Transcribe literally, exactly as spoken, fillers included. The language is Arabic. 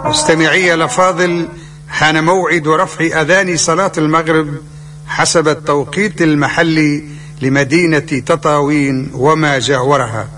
مستمعي الأفاضل، حان موعد رفع أذان صلاة المغرب حسب التوقيت المحلي لمدينة تطاوين وما جاورها.